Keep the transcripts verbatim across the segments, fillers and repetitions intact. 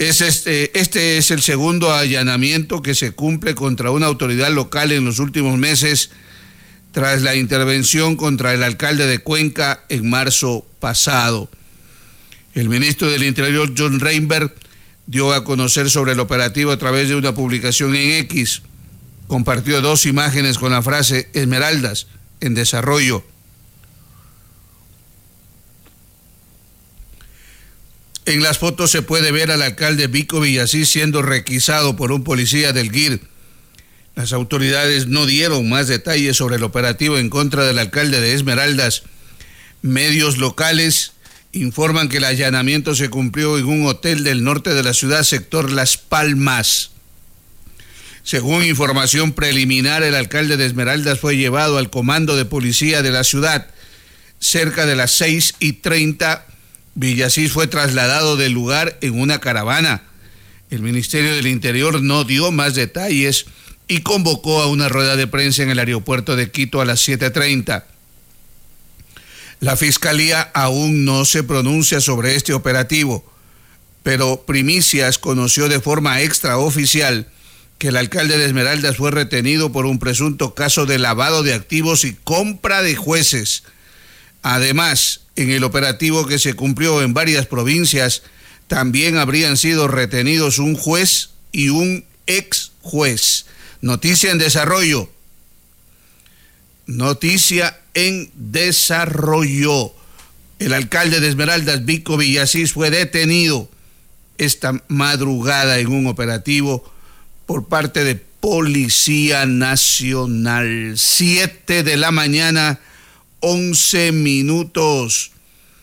Es este, este es el segundo allanamiento que se cumple contra una autoridad local en los últimos meses, tras la intervención contra el alcalde de Cuenca en marzo pasado. El ministro del Interior, John Reinberg, dio a conocer sobre el operativo a través de una publicación en X. Compartió dos imágenes con la frase Esmeraldas en desarrollo. En las fotos se puede ver al alcalde Vico Villasís siendo requisado por un policía del G I R. Las autoridades no dieron más detalles sobre el operativo en contra del alcalde de Esmeraldas. Medios locales informan que el allanamiento se cumplió en un hotel del norte de la ciudad, sector Las Palmas. Según información preliminar, el alcalde de Esmeraldas fue llevado al comando de policía de la ciudad. Cerca de las seis y treinta, Villasís fue trasladado del lugar en una caravana. El Ministerio del Interior no dio más detalles y convocó a una rueda de prensa en el aeropuerto de Quito a las siete treinta. La Fiscalía aún no se pronuncia sobre este operativo, pero Primicias conoció de forma extraoficial que el alcalde de Esmeraldas fue retenido por un presunto caso de lavado de activos y compra de jueces. Además, en el operativo que se cumplió en varias provincias, también habrían sido retenidos un juez y un ex juez. Noticia en desarrollo. Noticia en desarrollo. El alcalde de Esmeraldas, Vico Villasís, fue detenido esta madrugada en un operativo por parte de Policía Nacional. Siete de la mañana, once minutos.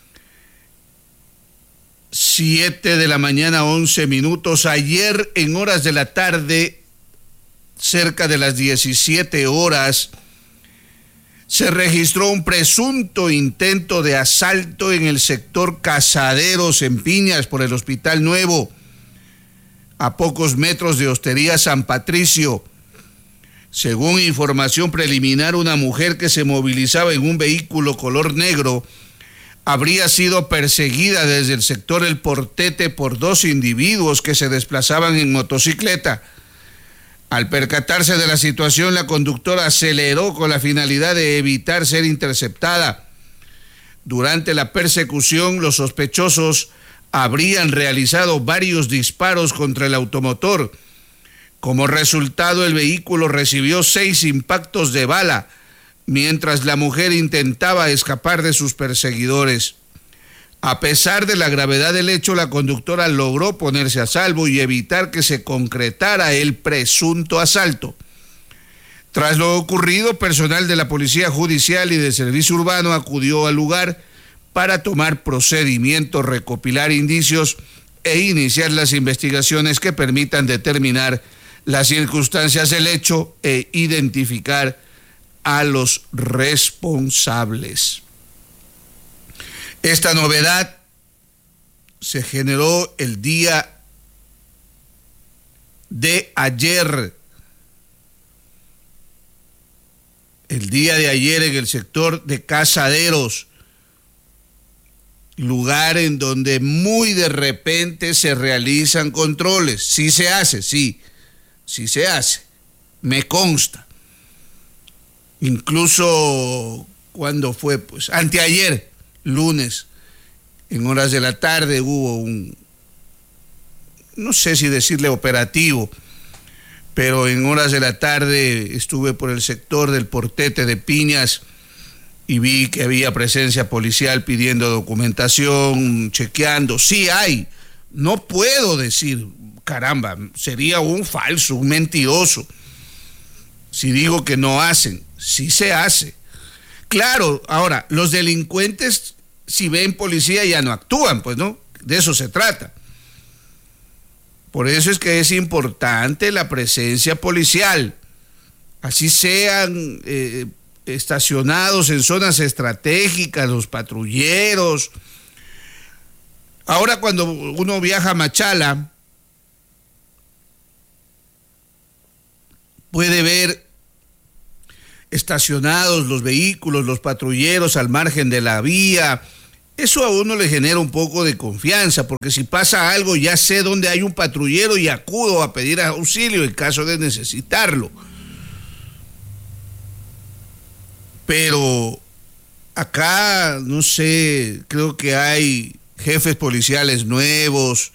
Siete de la mañana, once minutos. Ayer, en horas de la tarde, cerca de las diecisiete horas, se registró un presunto intento de asalto en el sector Casaderos, en Piñas, por el Hospital Nuevo, a pocos metros de Hostería San Patricio. Según información preliminar, una mujer que se movilizaba en un vehículo color negro habría sido perseguida desde el sector El Portete por dos individuos que se desplazaban en motocicleta. Al percatarse de la situación, la conductora aceleró con la finalidad de evitar ser interceptada. Durante la persecución, los sospechosos habrían realizado varios disparos contra el automotor. Como resultado, el vehículo recibió seis impactos de bala, mientras la mujer intentaba escapar de sus perseguidores. A pesar de la gravedad del hecho, la conductora logró ponerse a salvo y evitar que se concretara el presunto asalto. Tras lo ocurrido, personal de la Policía Judicial y de Servicio Urbano acudió al lugar para tomar procedimientos, recopilar indicios e iniciar las investigaciones que permitan determinar las circunstancias del hecho e identificar a los responsables. Esta novedad se generó el día de ayer. El día de ayer en el sector de Casaderos, lugar en donde muy de repente se realizan controles. Sí se hace, sí, sí se hace, me consta. Incluso cuando fue, pues, anteayer, lunes, en horas de la tarde hubo un, no sé si decirle operativo, pero en horas de la tarde estuve por el sector del Portete de Piñas y vi que había presencia policial pidiendo documentación, chequeando. Sí hay, no puedo decir, caramba, sería un falso, un mentiroso si digo que no hacen. Sí se hace. Claro, ahora, los delincuentes, si ven policía, ya no actúan, pues no, de eso se trata. Por eso es que es importante la presencia policial, así sean eh, estacionados en zonas estratégicas, los patrulleros. Ahora cuando uno viaja a Machala, puede ver estacionados los vehículos, los patrulleros al margen de la vía, Eso a uno le genera un poco de confianza, porque si pasa algo ya sé dónde hay un patrullero y acudo a pedir auxilio en caso de necesitarlo. Pero acá, no sé, creo que hay jefes policiales nuevos.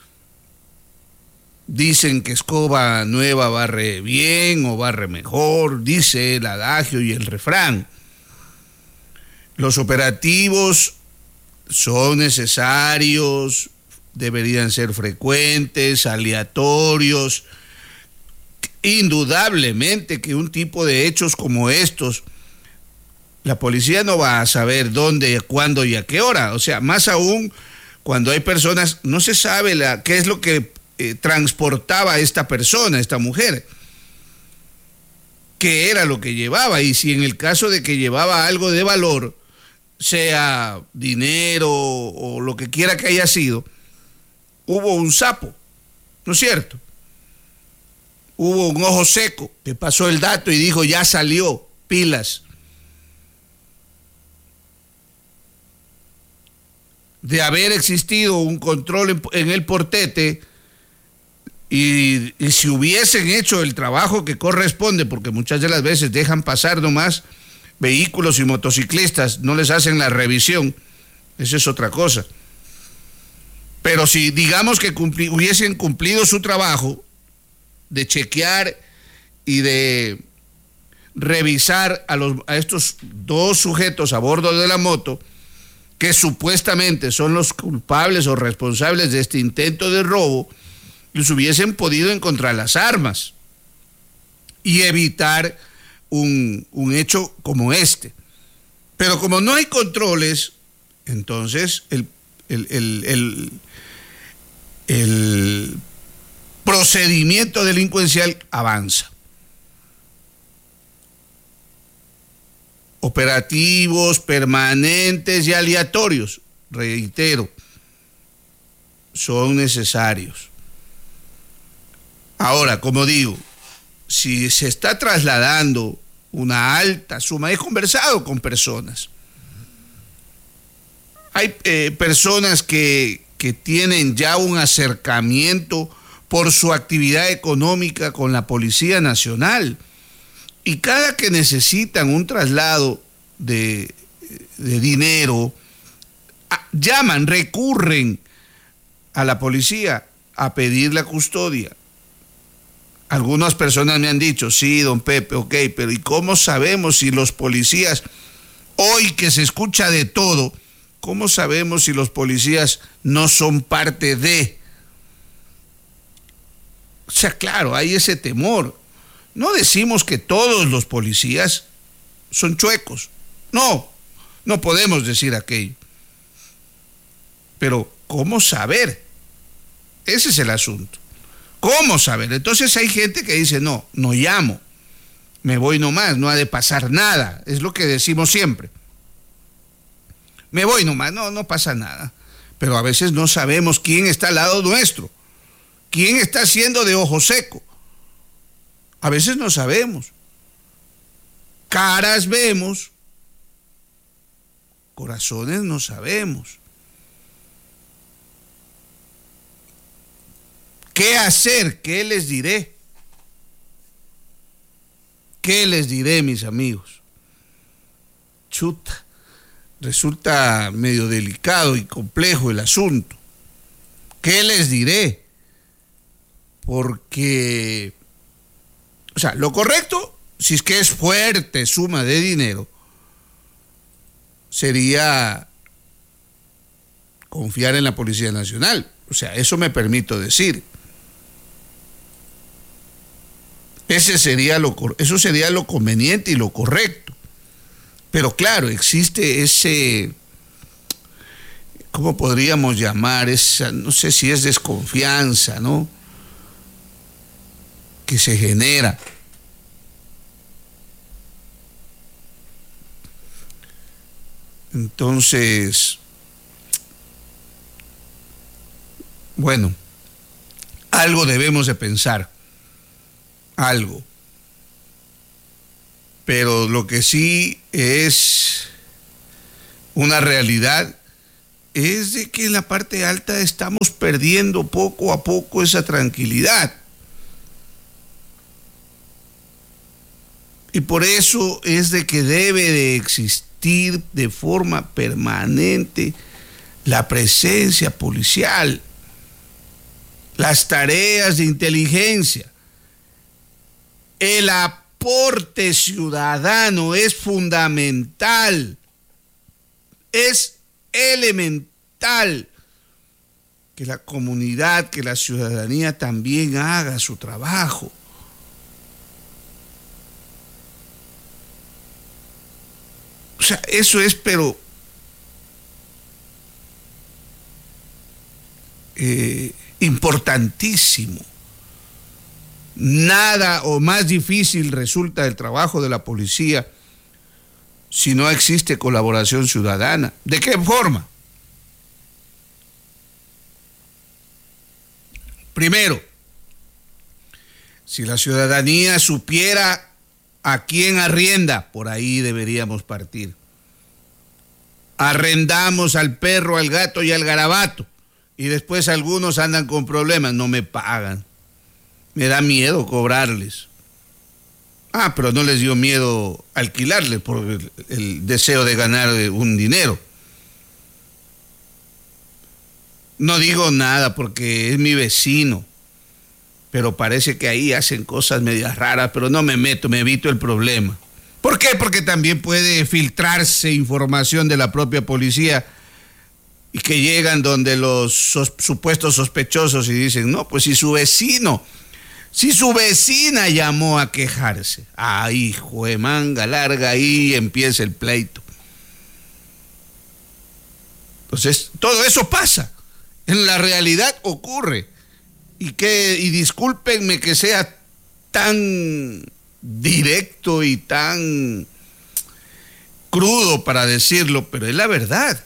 Dicen que escoba nueva barre bien o barre mejor, dice el adagio y el refrán. Los operativos son necesarios, deberían ser frecuentes, aleatorios. Indudablemente que un tipo de hechos como estos, la policía no va a saber dónde, cuándo y a qué hora. O sea, más aún cuando hay personas, no se sabe la, qué es lo que eh, transportaba a esta persona, esta mujer. Qué era lo que llevaba, y si en el caso de que llevaba algo de valor, sea dinero o lo que quiera que haya sido, hubo un sapo, ¿no es cierto? Hubo un ojo seco que pasó el dato y dijo, ya salió, pilas. De haber existido un control en, en el portete y, y si hubiesen hecho el trabajo que corresponde, porque muchas de las veces dejan pasar nomás vehículos y motociclistas, no les hacen la revisión, eso es otra cosa. Pero si digamos que cumpli, hubiesen cumplido su trabajo de chequear y de revisar a, los, a estos dos sujetos a bordo de la moto, que supuestamente son los culpables o responsables de este intento de robo, les hubiesen podido encontrar las armas y evitar Un, un hecho como este. Pero como no hay controles, entonces el, el, el, el, el procedimiento delincuencial avanza. Operativos permanentes y aleatorios, reitero, son necesarios. Ahora, como digo, si se está trasladando una alta suma, he conversado con personas. Hay eh, personas que, que tienen ya un acercamiento por su actividad económica con la Policía Nacional. Y cada que necesitan un traslado de, de dinero, a, llaman, recurren a la policía a pedir la custodia. Algunas personas me han dicho, sí, don Pepe, ok, pero ¿y cómo sabemos si los policías, hoy que se escucha de todo, cómo sabemos si los policías no son parte de? O sea, claro, hay ese temor. No decimos que todos los policías son chuecos. No, no podemos decir aquello. Pero, ¿cómo saber? Ese es el asunto. ¿Cómo saber? Entonces hay gente que dice, no, no llamo, me voy nomás, no ha de pasar nada, es lo que decimos siempre. Me voy nomás, no, no pasa nada. Pero a veces no sabemos quién está al lado nuestro, quién está haciendo de ojo seco. A veces no sabemos. Caras vemos, corazones no sabemos. ¿Qué hacer? ¿Qué les diré? ¿Qué les diré, mis amigos? Chuta, resulta medio delicado y complejo el asunto. ¿Qué les diré? Porque, o sea, lo correcto, si es que es fuerte suma de dinero, sería confiar en la Policía Nacional. O sea, eso me permito decir. Ese sería lo, eso sería lo conveniente y lo correcto. Pero claro, existe ese, ¿cómo podríamos llamar? Esa, no sé si es desconfianza, ¿no? Que se genera. Entonces, bueno, algo debemos de pensar. Algo. Pero lo que sí es una realidad es de que en la parte alta estamos perdiendo poco a poco esa tranquilidad. Y por eso es de que debe de existir de forma permanente la presencia policial, las tareas de inteligencia, el aporte ciudadano es fundamental, es elemental que la comunidad, que la ciudadanía también haga su trabajo. O sea, eso es, pero eh, importantísimo. Nada o más difícil resulta el trabajo de la policía si no existe colaboración ciudadana. ¿De qué forma? Primero, si la ciudadanía supiera a quién arrienda, por ahí deberíamos partir. Arrendamos al perro, al gato y al garabato, y después algunos andan con problemas, no me pagan. Me da miedo cobrarles. Ah, pero no les dio miedo alquilarles por el, el deseo de ganar un dinero. No digo nada porque es mi vecino, pero parece que ahí hacen cosas medias raras, pero no me meto, me evito el problema. ¿Por qué? Porque también puede filtrarse información de la propia policía y que llegan donde los sos, supuestos sospechosos y dicen, no, pues si su vecino... Si su vecina llamó a quejarse, ahí, hijo de manga larga, ahí empieza el pleito. Entonces, todo eso pasa. En la realidad ocurre. Y que, y discúlpenme que sea tan directo y tan crudo para decirlo, pero es la verdad.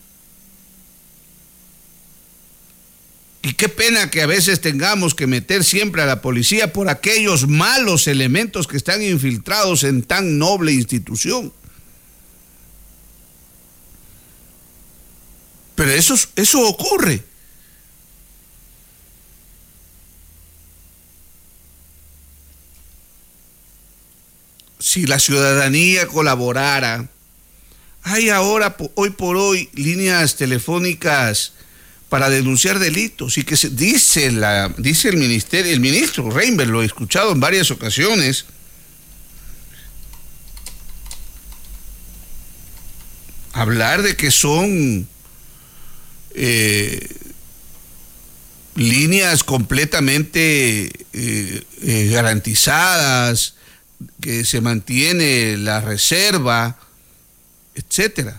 Y qué pena que a veces tengamos que meter siempre a la policía por aquellos malos elementos que están infiltrados en tan noble institución. Pero eso, eso ocurre. Si la ciudadanía colaborara, hay ahora, hoy por hoy, líneas telefónicas para denunciar delitos, y que se, dice, la, dice el ministerio, el ministro Reinberg, lo he escuchado en varias ocasiones, hablar de que son eh, líneas completamente eh, eh, garantizadas, que se mantiene la reserva, etcétera.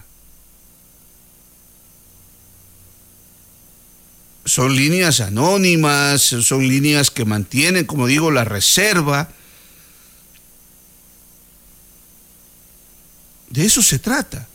Son líneas anónimas, son líneas que mantienen, como digo, la reserva. De eso se trata.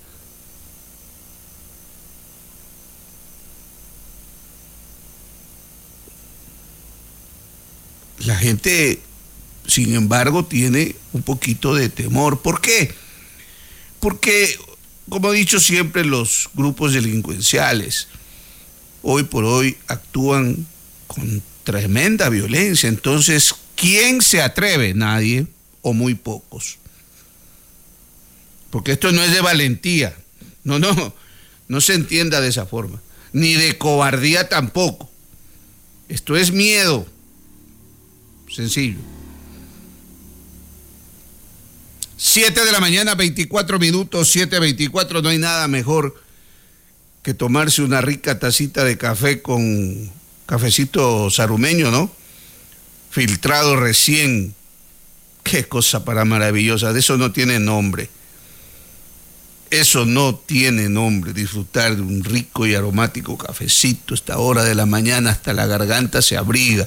La gente, sin embargo, tiene un poquito de temor. ¿Por qué? Porque, como he dicho siempre, los grupos delincuenciales hoy por hoy actúan con tremenda violencia. Entonces, ¿quién se atreve? Nadie o muy pocos. Porque esto no es de valentía. No, no, no se entienda de esa forma. Ni de cobardía tampoco. Esto es miedo. Sencillo. Siete de la mañana, veinticuatro minutos, siete veinticuatro, no hay nada mejor que tomarse una rica tacita de café con cafecito sarumeño, ¿no? Filtrado recién. Qué cosa para maravillosa. De eso no tiene nombre. Eso no tiene nombre. Disfrutar de un rico y aromático cafecito a esta hora de la mañana, hasta la garganta se abriga.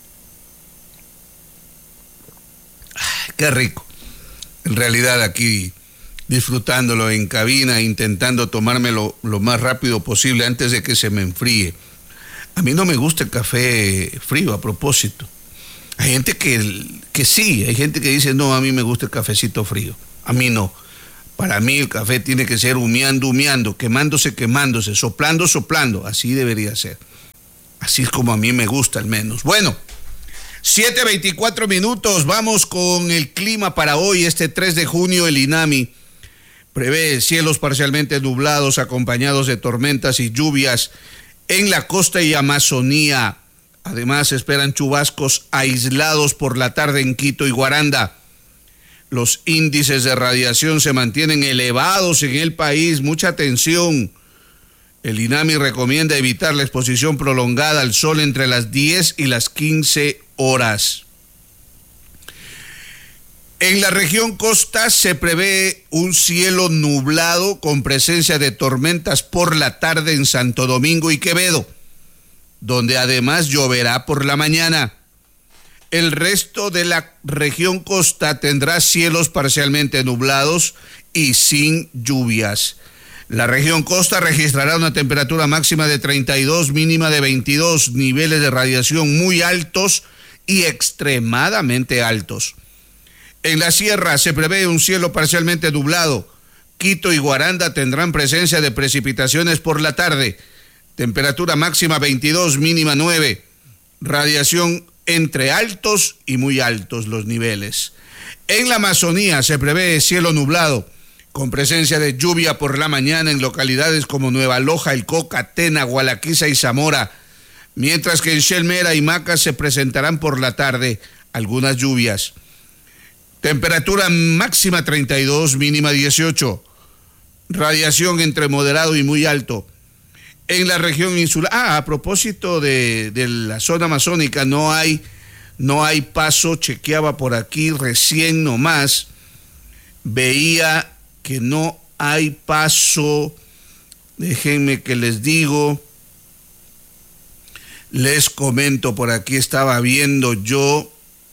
Ay, qué rico. En realidad aquí disfrutándolo en cabina, intentando tomármelo lo más rápido posible antes de que se me enfríe. A mí no me gusta el café frío, a propósito. Hay gente que, que sí, hay gente que dice, no, a mí me gusta el cafecito frío. A mí no. Para mí el café tiene que ser humeando, humeando, quemándose, quemándose, soplando, soplando. Así debería ser. Así es como a mí me gusta al menos. Bueno, siete veinticuatro minutos. Vamos con el clima para hoy, este tres de junio. El INAMI prevé cielos parcialmente nublados acompañados de tormentas y lluvias en la costa y Amazonía. Además, se esperan chubascos aislados por la tarde en Quito y Guaranda. Los índices de radiación se mantienen elevados en el país. Mucha atención. El INAMI recomienda evitar la exposición prolongada al sol entre las diez y las quince horas. En la región costa se prevé un cielo nublado con presencia de tormentas por la tarde en Santo Domingo y Quevedo, donde además lloverá por la mañana. El resto de la región costa tendrá cielos parcialmente nublados y sin lluvias. La región costa registrará una temperatura máxima de treinta y dos, mínima de veintidós, niveles de radiación muy altos y extremadamente altos. En la sierra se prevé un cielo parcialmente nublado. Quito y Guaranda tendrán presencia de precipitaciones por la tarde. Temperatura máxima veintidós, mínima nueve. Radiación entre altos y muy altos los niveles. En la Amazonía se prevé cielo nublado, con presencia de lluvia por la mañana en localidades como Nueva Loja, El Coca, Tena, Gualaquiza y Zamora, mientras que en Shelmera y Macas se presentarán por la tarde algunas lluvias. Temperatura máxima treinta y dos, mínima dieciocho. Radiación entre moderado y muy alto. En la región insular, ah, a propósito de, de la zona amazónica, no hay, no hay paso, chequeaba por aquí recién nomás, veía que no hay paso, déjenme que les digo, les comento, por aquí estaba viendo yo,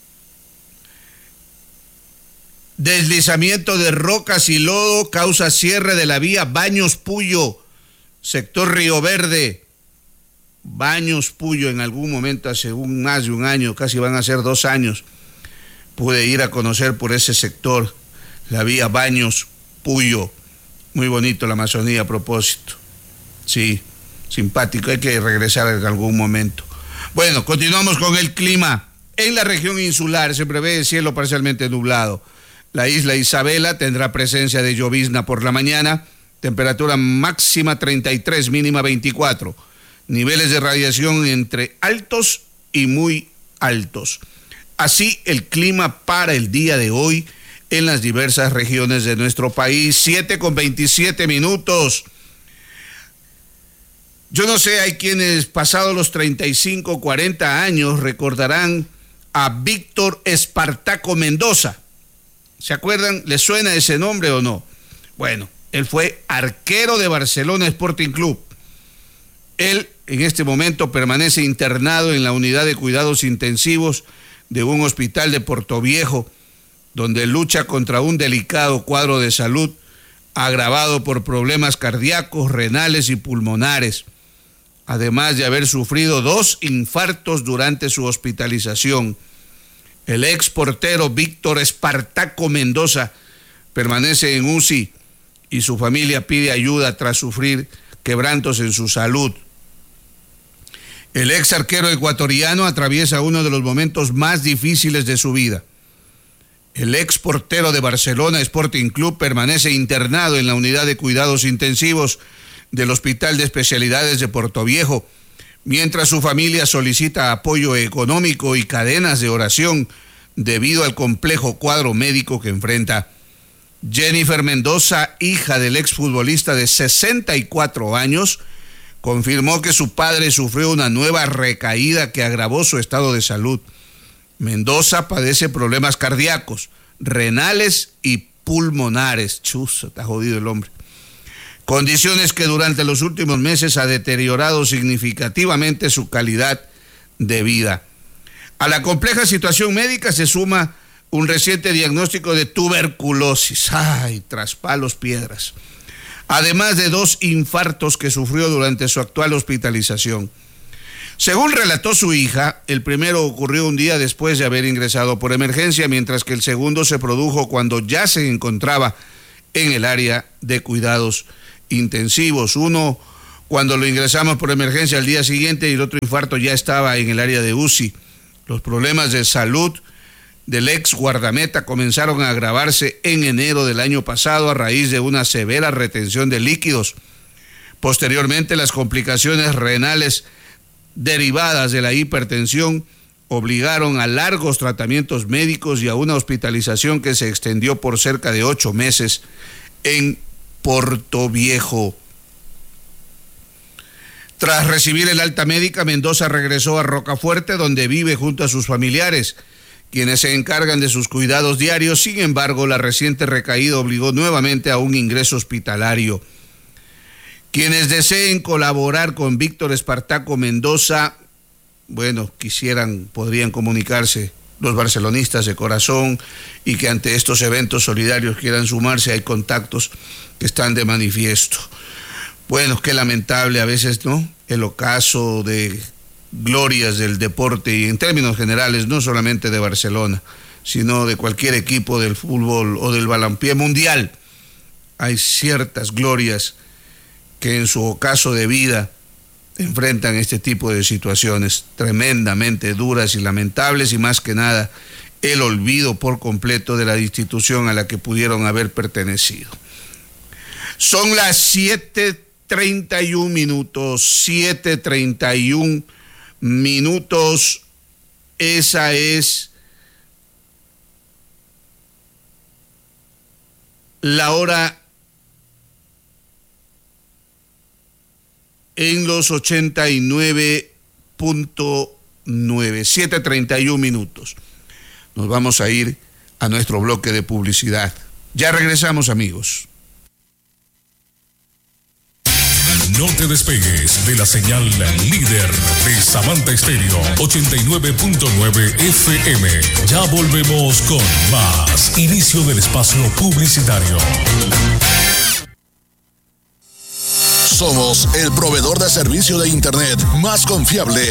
deslizamiento de rocas y lodo causa cierre de la vía Baños Puyo, sector Río Verde. Baños Puyo, en algún momento, hace un, más de un año, casi van a ser dos años, pude ir a conocer por ese sector, la vía Baños Puyo. Muy bonito la Amazonía a propósito. Sí, simpático, hay que regresar en algún momento. Bueno, continuamos con el clima. En la región insular se prevé cielo parcialmente nublado. La isla Isabela tendrá presencia de llovizna por la mañana, temperatura máxima treinta y tres, mínima veinticuatro. Niveles de radiación entre altos y muy altos. Así el clima para el día de hoy en las diversas regiones de nuestro país. siete con veintisiete minutos. Yo no sé, hay quienes pasados los treinta y cinco, cuarenta años recordarán a Víctor Espartaco Mendoza. ¿Se acuerdan? ¿Les suena ese nombre o no? Bueno, él fue arquero de Barcelona Sporting Club. Él en este momento permanece internado en la unidad de cuidados intensivos de un hospital de Portoviejo, donde lucha contra un delicado cuadro de salud agravado por problemas cardíacos, renales y pulmonares, además de haber sufrido dos infartos durante su hospitalización. El ex portero Víctor Espartaco Mendoza permanece en U C I y su familia pide ayuda tras sufrir quebrantos en su salud. El ex arquero ecuatoriano atraviesa uno de los momentos más difíciles de su vida. El ex portero de Barcelona Sporting Club permanece internado en la unidad de cuidados intensivos del Hospital de Especialidades de Portoviejo, mientras su familia solicita apoyo económico y cadenas de oración debido al complejo cuadro médico que enfrenta. Jennifer Mendoza, hija del exfutbolista de sesenta y cuatro años, confirmó que su padre sufrió una nueva recaída que agravó su estado de salud. Mendoza padece problemas cardíacos, renales y pulmonares. Chus, está jodido el hombre. Condiciones que durante los últimos meses ha deteriorado significativamente su calidad de vida. A la compleja situación médica se suma un reciente diagnóstico de tuberculosis. Ay, tras palos piedras. Además de dos infartos que sufrió durante su actual hospitalización. Según relató su hija, el primero ocurrió un día después de haber ingresado por emergencia, mientras que el segundo se produjo cuando ya se encontraba en el área de cuidados intensivos. Uno, cuando lo ingresamos por emergencia al día siguiente, y el otro infarto ya estaba en el área de U C I. Los problemas de salud del ex guardameta comenzaron a agravarse en enero del año pasado a raíz de una severa retención de líquidos. Posteriormente, las complicaciones renales derivadas de la hipertensión obligaron a largos tratamientos médicos y a una hospitalización que se extendió por cerca de ocho meses en Portoviejo. Tras recibir el alta médica, Mendoza regresó a Rocafuerte, donde vive junto a sus familiares, quienes se encargan de sus cuidados diarios. Sin embargo, la reciente recaída obligó nuevamente a un ingreso hospitalario. Quienes deseen colaborar con Víctor Espartaco Mendoza, bueno, quisieran, podrían comunicarse, los barcelonistas de corazón, y que ante estos eventos solidarios quieran sumarse. Hay contactos que están de manifiesto. Bueno, qué lamentable a veces, ¿no?, el ocaso de glorias del deporte, y en términos generales, no solamente de Barcelona, sino de cualquier equipo del fútbol o del balompié mundial. Hay ciertas glorias que en su ocaso de vida enfrentan este tipo de situaciones tremendamente duras y lamentables, y más que nada el olvido por completo de la institución a la que pudieron haber pertenecido. Son las siete treinta y un minutos, siete treinta y un minutos. Esa es la hora en los ochenta y nueve punto nueve, siete treinta y un minutos. Nos vamos a ir a nuestro bloque de publicidad. Ya regresamos, amigos. No te despegues de la señal líder de Samantha Estéreo ochenta y nueve punto nueve F M. Ya volvemos con más. Inicio del espacio publicitario. Somos el proveedor de servicio de Internet más confiable